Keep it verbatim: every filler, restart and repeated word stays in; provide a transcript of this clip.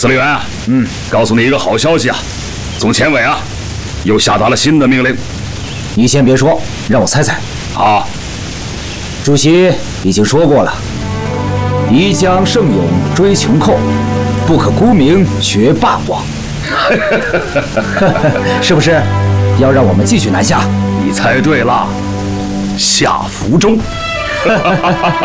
司令员，嗯，告诉你一个好消息啊，总前委啊，又下达了新的命令。 你先别说，让我猜猜。 好， 主席已经说过了，宜将胜勇追穷寇，不可沽名学霸王。是不是要让我们继续南下？ 你猜对了，下福州。